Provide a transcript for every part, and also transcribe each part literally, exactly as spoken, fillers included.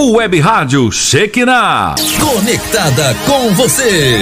Web Rádio Shekinah. Conectada com você.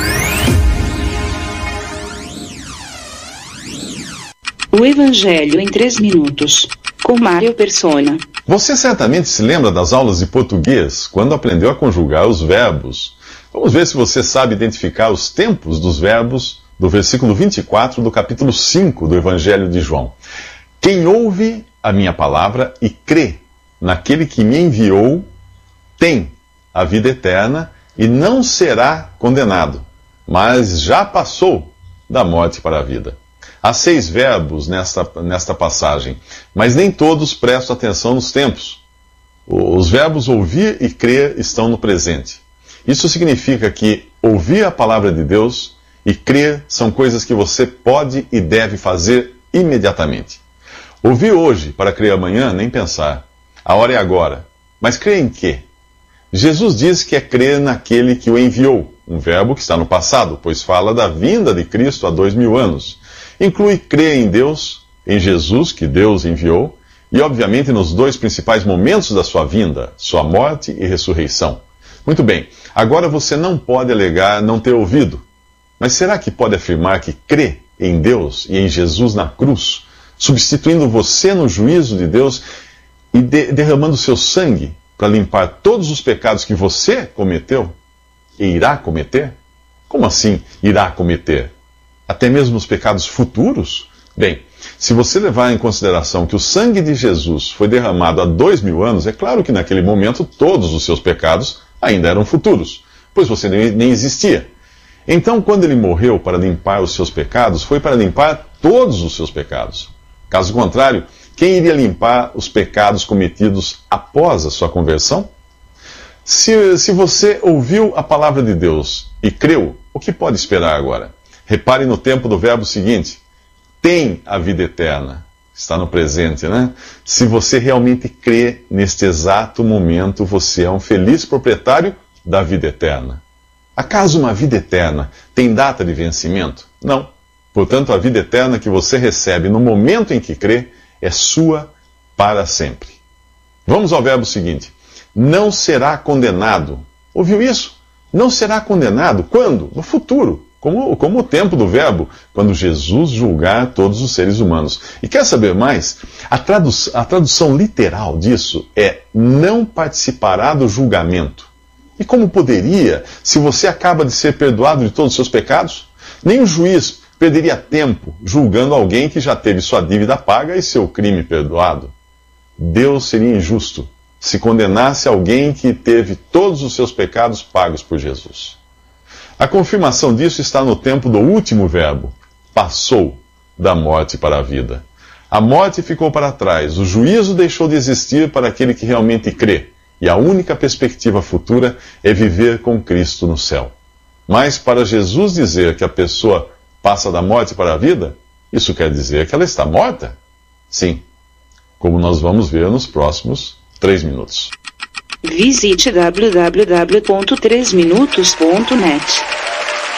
O Evangelho em três minutos, com Mário Persona. Você certamente se lembra das aulas de português, quando aprendeu a conjugar os verbos. Vamos ver se você sabe identificar os tempos dos verbos do versículo vinte e quatro do capítulo cinco do Evangelho de João. Quem ouve a minha palavra e crê naquele que me enviou, tem a vida eterna e não será condenado, mas já passou da morte para a vida. Há seis verbos nesta, nesta passagem, mas nem todos prestam atenção nos tempos. Os verbos ouvir e crer estão no presente. Isso significa que ouvir a palavra de Deus e crer são coisas que você pode e deve fazer imediatamente. Ouvir hoje para crer amanhã, nem pensar. A hora é agora. Mas crer em quê? Jesus diz que é crer naquele que o enviou, um verbo que está no passado, pois fala da vinda de Cristo há dois mil anos. Inclui crer em Deus, em Jesus, que Deus enviou, e obviamente nos dois principais momentos da sua vinda, sua morte e ressurreição. Muito bem, agora você não pode alegar não ter ouvido, mas será que pode afirmar que crê em Deus e em Jesus na cruz, substituindo você no juízo de Deus e de, derramando seu sangue para limpar todos os pecados que você cometeu e irá cometer? Como assim irá cometer? Até mesmo os pecados futuros? Bem, se você levar em consideração que o sangue de Jesus foi derramado há dois mil anos, é claro que naquele momento todos os seus pecados ainda eram futuros, pois você nem existia. Então, quando ele morreu para limpar os seus pecados, foi para limpar todos os seus pecados. Caso contrário, quem iria limpar os pecados cometidos após a sua conversão? Se, se você ouviu a palavra de Deus e creu, o que pode esperar agora? Repare no tempo do verbo seguinte. Tem a vida eterna. Está no presente, né? Se você realmente crê neste exato momento, você é um feliz proprietário da vida eterna. Acaso uma vida eterna tem data de vencimento? Não. Portanto, a vida eterna que você recebe no momento em que crê é sua para sempre. Vamos ao verbo seguinte. Não será condenado. Ouviu isso? Não será condenado. Quando? No futuro. Como, como o tempo do verbo, quando Jesus julgar todos os seres humanos. E quer saber mais? A, tradu a tradução literal disso é não participará do julgamento. E como poderia, se você acaba de ser perdoado de todos os seus pecados? Nem o juiz perderia tempo julgando alguém que já teve sua dívida paga e seu crime perdoado. Deus seria injusto se condenasse alguém que teve todos os seus pecados pagos por Jesus. A confirmação disso está no tempo do último verbo, passou da morte para a vida. A morte ficou para trás, o juízo deixou de existir para aquele que realmente crê, e a única perspectiva futura é viver com Cristo no céu. Mas para Jesus dizer que a pessoa passa da morte para a vida, isso quer dizer que ela está morta? Sim, como nós vamos ver nos próximos três minutos. Visite w w w ponto três minutos ponto net.